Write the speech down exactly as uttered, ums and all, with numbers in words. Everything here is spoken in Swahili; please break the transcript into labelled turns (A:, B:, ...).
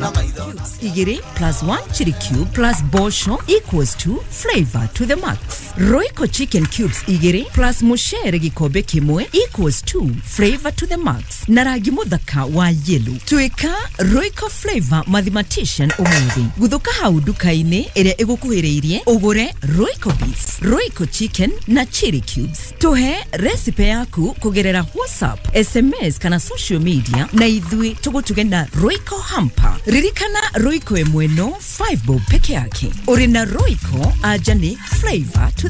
A: Igiri plus one chili cube plus bosho equals to flavor to the max. Royco chicken cubes igiri plus mushere gikombe kimwe equals to flavor to the max. Naragi muthaka wa yellow. Tuika Royco flavor mathematician umuthi. Guthuka hau duka-ini iria igukuhiriirie ugure Royco beef, Royco chicken na chili cubes. Tuhe recipe yaku kugerera WhatsApp, S M S kana social media na ithui tugutuge na Royco hamper. Ririkana Royco emweno five bob peke yake. Uri na Royco ajani flavor to